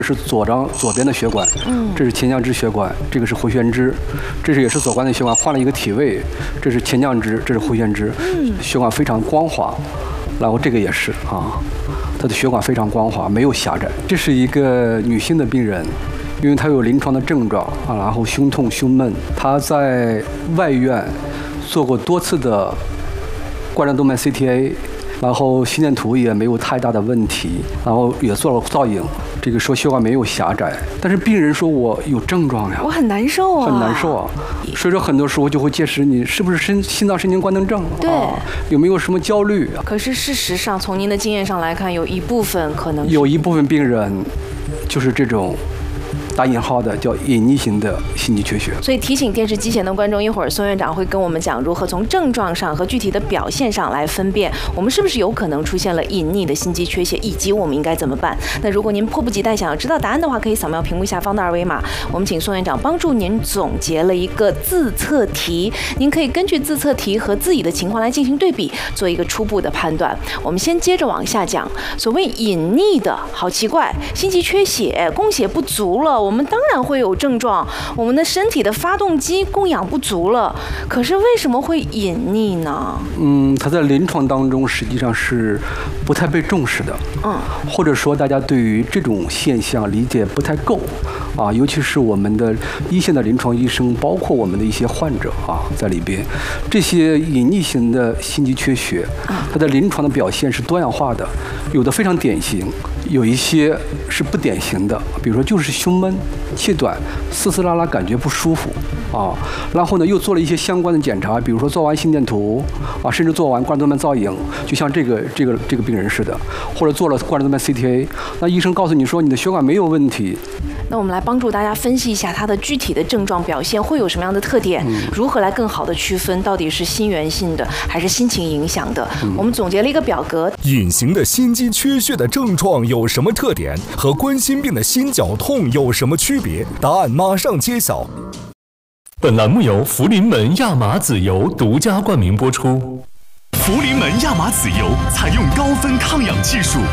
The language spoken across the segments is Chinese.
是左边的血管，这是前降支血管，这个是回旋支，这是也是左关的血管，换了一个体位，这是前降支，这是回旋支，血管非常光滑，然后这个也是啊，它的血管非常光滑，没有狭窄。这是一个女性的病人，因为她有临床的症状啊，然后胸痛、胸闷，她在外院做过多次的冠状动脉 CTA。然后心电图也没有太大的问题，然后也做了造影，这个说血管没有狭窄，但是病人说我有症状呀， 我很难受啊， 很难受啊，所以说很多时候就会揭示你是不是心脏神经官能症， 对， 有没有什么焦虑？ 可是事实上，从您的经验上来看，有一部分病人就是这种。打引号的叫隐匿型的心肌缺血， 所以提醒电视机前的观众，一会儿孙院长会跟我们讲如何从症状上和具体的表现上来分辨我们是不是有可能出现了隐匿的心肌缺血，以及我们应该怎么办。那如果您迫不及待想要知道答案的话，可以扫描屏幕下方的二维码，我们请孙院长帮助您总结了一个自测题，您可以根据自测题和自己的情况来进行对比，做一个初步的判断。我们先接着往下讲，所谓隐匿的，好奇怪，心肌缺血，供血不足了，我们当然会有症状，我们的身体的发动机供氧不足了，可是为什么会隐匿呢？ 它在临床当中实际上是不太被重视的，或者说大家对于这种现象理解不太够啊，尤其是我们的一线的临床医生，包括我们的一些患者啊，在里边，这些隐匿型的心肌缺血，它的临床的表现是多样化的，有的非常典型，有一些是不典型的，比如说就是胸闷、气短、丝丝拉拉，感觉不舒服啊。然后呢，又做了一些相关的检查，比如说做完心电图啊，甚至做完冠状动脉造影，就像这个病人似的，或者做了冠状动脉 CTA， 那医生告诉你说你的血管没有问题。 那我们来帮助大家分析一下它的具体的症状表现会有什么样的特点，如何来更好的区分到底是心源性的还是心情影响的。我们总结了一个表格， 隐形的心肌缺血的症状有什么特点，和冠心病的心绞痛有什么区别？答案马上揭晓。 本栏目由福临门亚麻籽油独家冠名播出。 福临门亚麻籽油采用高分抗氧技术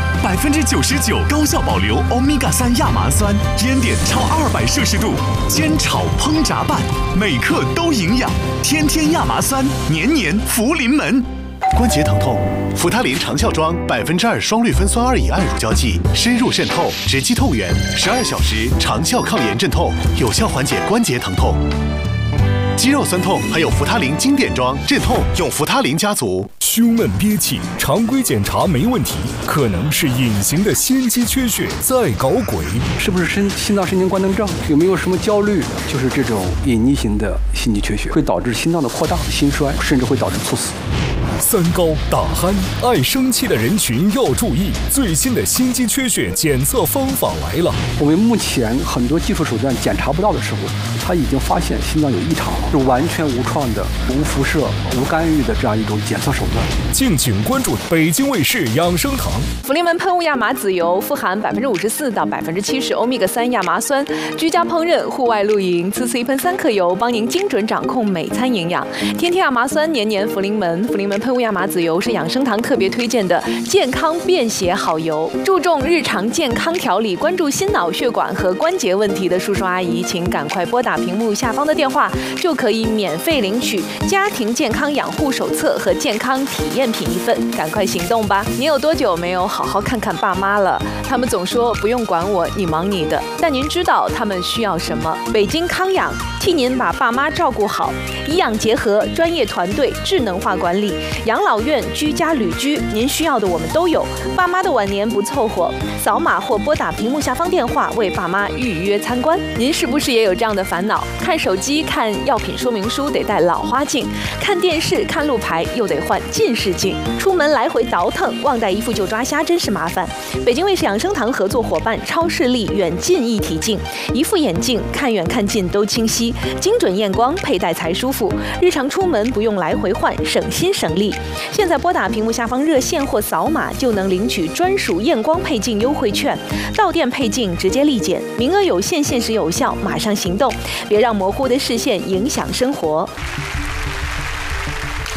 ，99%高效保留欧米伽3亚麻酸，烟点超200摄氏度，煎炒烹炸拌，每克都营养。天天亚麻酸，年年福临门。关节疼痛，扶他林长效装2%双氯芬酸2乙胺乳胶剂，深入渗透，直击痛源，12小时长效抗炎镇痛，有效缓解关节疼痛。肌肉酸痛还有扶他林经典装镇痛，用扶他林家族。 胸闷憋气，常规检查没问题，可能是隐形的心肌缺血在搞鬼。 是不是心脏神经官能症？有没有什么焦虑？就是这种隐匿型的心肌缺血，会导致心脏的扩大、心衰，甚至会导致猝死。 三高、打鼾、爱生气的人群要注意，最新的心肌缺血检测方法来了。 我们目前很多技术手段检查不到的时候，他已经发现心脏有异常了，是完全无创的、无辐射、无干预的这样一种检测手段。 敬请关注北京卫视养生堂。 福临门喷雾亚麻籽油富含54%到70%欧米伽3亚麻酸，居家烹饪、户外露营，次次一喷3克油，帮您精准掌控每餐营养。天天亚麻酸，年年福临门。福临门喷雾亚麻籽油是养生堂特别推荐的健康便携好油，注重日常健康调理，关注心脑血管和关节问题的叔叔阿姨，请赶快拨打屏幕下方的电话，就可以免费领取家庭健康养护手册和健康体验品1份，赶快行动吧！您有多久没有好好看看爸妈了？他们总说不用管我，你忙你的，但您知道他们需要什么？北京康养替您把爸妈照顾好，医养结合，专业团队，智能化管理，养老院、居家旅居，您需要的我们都有。爸妈的晚年不凑合，扫码或拨打屏幕下方电话为爸妈预约参观。您是不是也有这样的烦恼？看手机、看药品说明书得戴老花镜，看电视、看路牌又得换近视镜，出门来回倒腾，忘带一副就抓瞎，真是麻烦。北京卫视养生堂合作伙伴超视力远近一体镜，一副眼镜看远看近都清晰，精准验光，佩戴才舒服，日常出门不用来回换，省心省力。现在拨打屏幕下方热线或扫码就能领取专属验光配镜优惠券，到店配镜直接立减，名额有限，限时有效，马上行动，别让模糊的视线影响生活。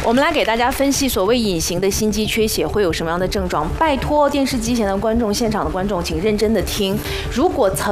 我们来给大家分析所谓隐形的心肌缺血会有什么样的症状。拜托电视机前的观众、现场的观众，请认真的听。如果曾